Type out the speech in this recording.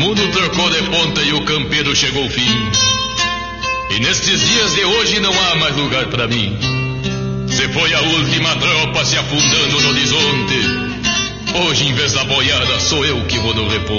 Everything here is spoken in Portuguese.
mundo trocou de ponta e o campeiro chegou ao fim. E nestes dias de hoje não há mais lugar pra mim. Se foi a última tropa se afundando no horizonte, hoje em vez da boiada sou eu que vou no reponte.